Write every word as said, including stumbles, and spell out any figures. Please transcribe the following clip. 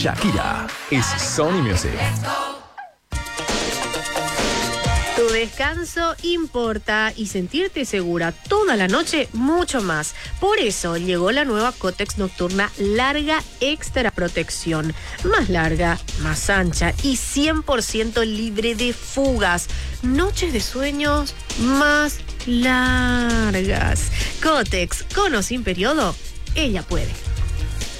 Shakira es Sony Music. Tu descanso importa y sentirte segura toda la noche mucho más. Por eso llegó la nueva Kotex Nocturna Larga Extra Protección. Más larga, más ancha y cien por ciento libre de fugas. Noches de sueños más largas. Kotex, con o sin periodo, ella puede.